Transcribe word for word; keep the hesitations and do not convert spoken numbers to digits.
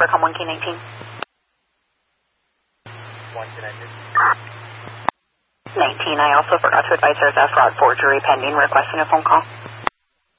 Overcom one K nineteen. one K nineteen. nineteen, I also forgot to advise there's a fraud forgery pending, requesting a phone call.